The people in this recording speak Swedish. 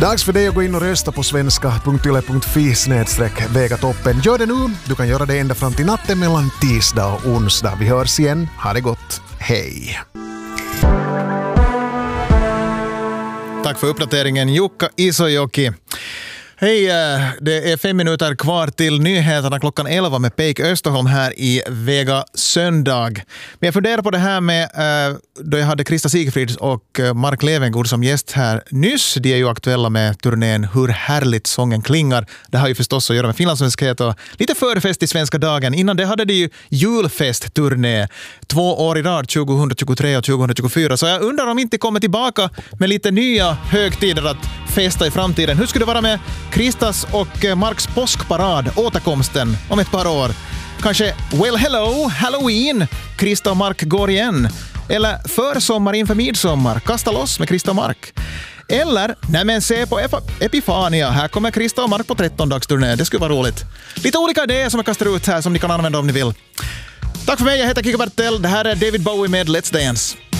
Dags för dig att gå in och rösta på svenska.yle.fi/vegatoppen. Gör det nu. Du kan göra det ända fram till natten mellan tisdag och onsdag. Vi hörs igen. Ha det gott. Hej. Tack för uppdateringen, Jukka Isojoki. Hej, det är 5 minuter kvar till nyheterna klockan 11 med Peik Österholm här i Vega söndag. Men jag funderar på det här med då jag hade Krista Sigfrids och Mark Levengood som gäst här nyss. De är ju aktuella med turnén Hur härligt sången klingar. Det har ju förstås att göra med finlandssvenskhet och lite förfest i svenska dagen. Innan det hade de ju julfestturné 2 år i rad, 2023 och 2024. Så jag undrar om inte kommer tillbaka med lite nya högtider att festa i framtiden. Hur skulle det vara med Kristas och Marks påskparad, återkomsten om ett par år? Kanske Well Hello, Halloween, Krista och Mark går igen. Eller försommar inför midsommar, kasta loss med Krista och Mark. Eller, nej men se på Epifania, här kommer Krista och Mark på 13-dagsturné, det skulle vara roligt. Lite olika idéer som jag kastar ut här som ni kan använda om ni vill. Tack för mig, jag heter Kika Bertel, det här är David Bowie med Let's Dance.